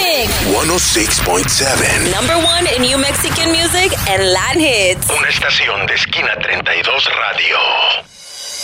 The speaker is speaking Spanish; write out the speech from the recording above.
Mix 106.7. Number one in New Mexican music and Latin hits. Una estación de Esquina 32 Radio.